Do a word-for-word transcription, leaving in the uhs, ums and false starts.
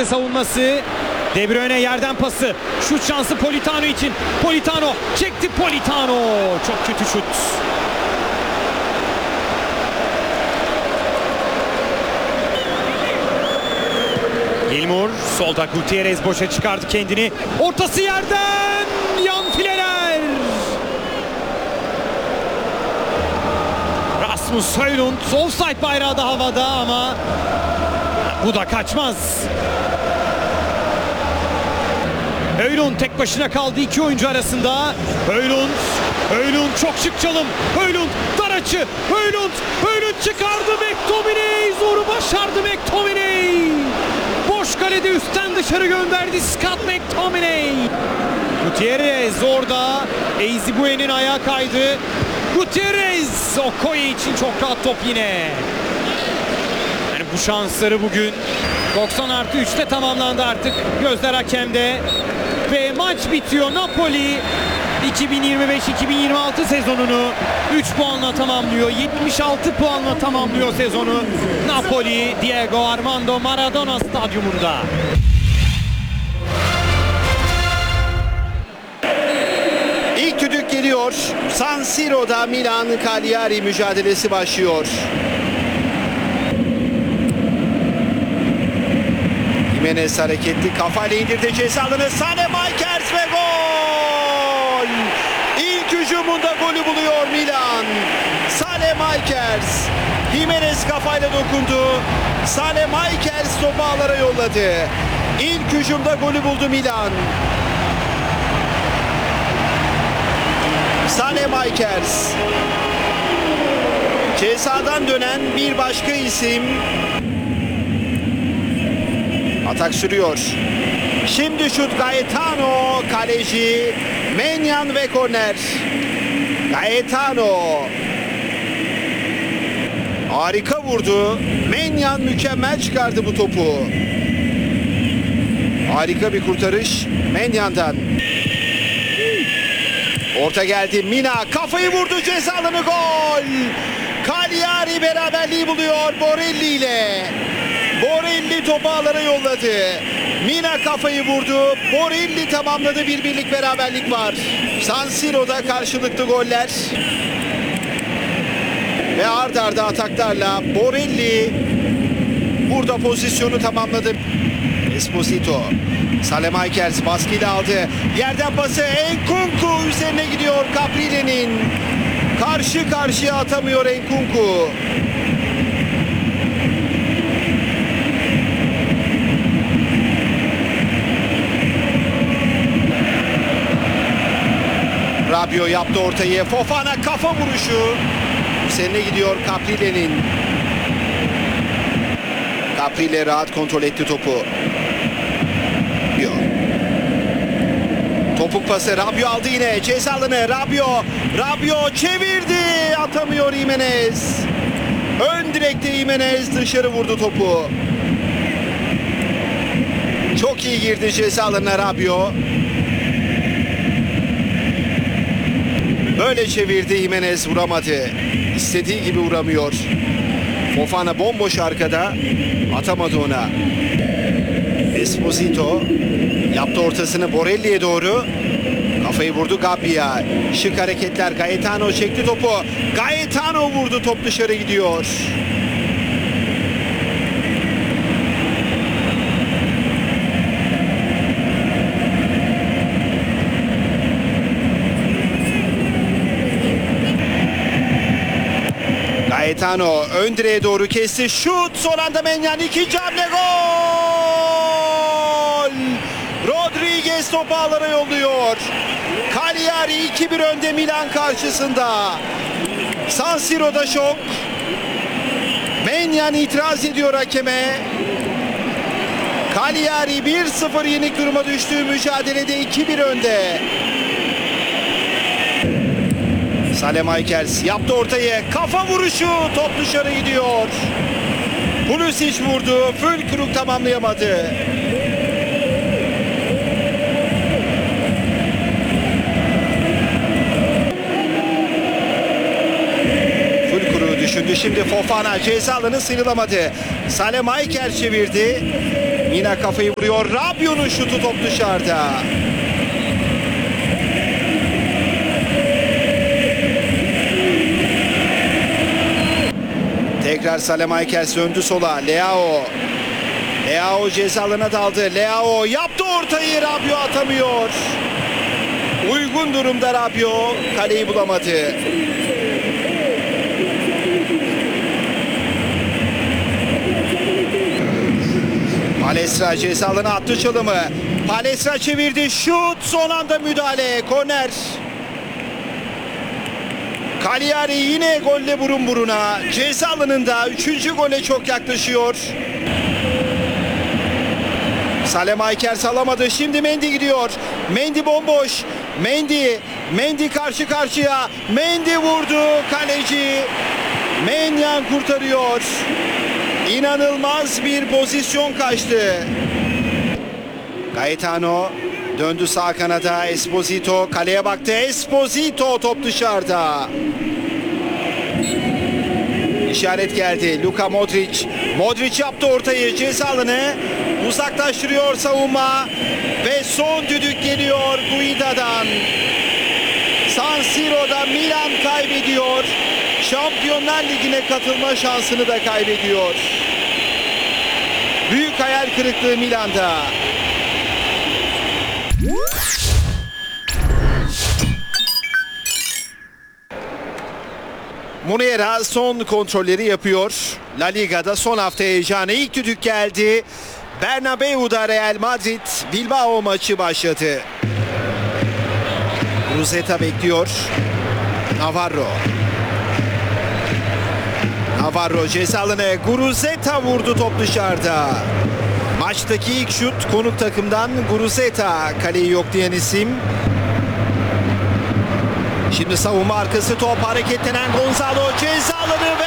Udinese savunması. De Bruyne yerden pası. Şut şansı Politano için. Politano çekti, Politano. Çok kötü şut. Gilmour solda, Gutierrez boşa çıkardı kendini. Ortası yerden, yan fileler. Rasmus Højlund, offside bayrağı da havada ama bu da kaçmaz. Højlund tek başına kaldı iki oyuncu arasında. Højlund, Højlund çok şık çalım. Højlund dar açı. Højlund, Højlund çıkardı. McTominay zoru başardı McTominay. Boş kalede üstten dışarı gönderdi Scott McTominay. Gutierrez orada. Eyzibue'nin ayağı kaydı. Gutierrez Okoye için çok rahat top yine. Yani bu şansları bugün doksan artı üçte tamamlandı artık. Gözler hakemde. Ve maç bitiyor. Napoli iki bin yirmi beş iki bin yirmi altı sezonunu üç puanla tamamlıyor. yetmiş altı puanla tamamlıyor sezonu. Napoli, Diego Armando Maradona stadyumunda. İlk düdük geliyor. San Siro'da Milan Cagliari mücadelesi başlıyor. Jimenez hareketli kafayla indirdi ceza alanı. Sane Makers ve gol! İlk hücumunda golü buluyor Milan. Sane Makers. Jimenez kafayla dokundu. Sane Makers topu ağlara yolladı. İlk hücumda golü buldu Milan. Sane Makers. Cezadan dönen bir başka isim. Atak sürüyor. Şimdi şut Gaetano, kaleci Menyan ve korner. Gaetano. Harika vurdu. Menyan mükemmel çıkardı bu topu. Harika bir kurtarış Menyan'dan. Orta geldi. Mina kafayı vurdu, ceza alanı, gol. Cagliari beraberliği buluyor Borelli ile. Borelli topu ağlara yolladı. Mina kafayı vurdu. Borelli tamamladı. Bir birlik beraberlik var. San Siro'da karşılıklı goller. Ve ard arda ataklarla Borelli burada pozisyonu tamamladı. Esposito. Salemakers baskıyla aldı. Yerden pası Nkunku üzerine gidiyor Caprile'nin. Karşı karşıya atamıyor Nkunku. Rabiot yaptı ortayı. Fofana kafa vuruşu. Üzerine gidiyor Caprile'nin. Caprile rahat kontrol etti topu. Topuk pası, Rabiot aldı yine. Ceza alanı, Rabiot. Rabiot çevirdi. Atamıyor Jimenez. Ön direkte Jimenez dışarı vurdu topu. Çok iyi girdi ceza alanına Rabiot. Böyle çevirdi Jimenez, vuramadı. İstediği gibi vuramıyor. Fofana bomboş arkada. Atamadı ona. Esposito yaptı ortasını Borelli'ye doğru. Kafayı vurdu Gabbia. Şık hareketler. Gaetano çekti topu. Gaetano vurdu. Top dışarı gidiyor. Gaetano ön direğe doğru kesti. Şut. Son anda Menyan. İkinci hamle, gol. Rodriguez topu ağlara yolluyor. Cagliari iki bir önde Milan karşısında. San Siro'da şok. Menyan itiraz ediyor hakeme. Cagliari bir sıfır yenik duruma düştüğü mücadelede iki bir önde. Salemakers yaptı ortayı. Kafa vuruşu. Top dışarı gidiyor. Pulisic vurdu. Fülkrug tamamlayamadı. Düşündü şimdi Fofana, ceza alanı sıyrılamadı. Salemakers çevirdi. Mina kafayı vuruyor. Rabiot'un şutu, top dışarıda. Tekrar Salemaykers döndü sola. Leao. Leao ceza alanına daldı. Leao yaptı ortayı. Rabiot atamıyor. Uygun durumda Rabiot. Kaleyi bulamadı. Palestra ceza alanına attı çalımı. Palestra çevirdi. Şut. Son anda müdahale. Korner. Cagliari yine golle burun buruna. Ceza alanında üçüncü gole çok yaklaşıyor. Salemaykers alamadı. Şimdi Mendy gidiyor. Mendy bomboş. Mendy. Mendy karşı karşıya. Mendy vurdu. Kaleci Maignan kurtarıyor. İnanılmaz bir pozisyon kaçtı. Gaetano döndü sağ kanada. Esposito kaleye baktı. Esposito, top dışarıda. İşaret geldi. Luka Modric. Modric yaptı ortayı. Ceza alanı uzaklaştırıyor savunma. Ve son düdük geliyor Guida'dan. San Siro'da Milan kaybediyor. Şampiyonlar Ligi'ne katılma şansını da kaybediyor. Büyük hayal kırıklığı Milan'da. Munera son kontrolleri yapıyor. La Liga'da son hafta heyecanı. İlk düdük geldi. Bernabeu'da Real Madrid Bilbao maçı başladı. Rosetta bekliyor. Navarro. Navarro ceza alanı. Guruceta vurdu, top dışarıda. Maçtaki ilk şut konuk takımdan Guruceta. Kaleyi yoklayan isim. Şimdi savunma arkası top, hareketlenen Gonzalo ceza alanı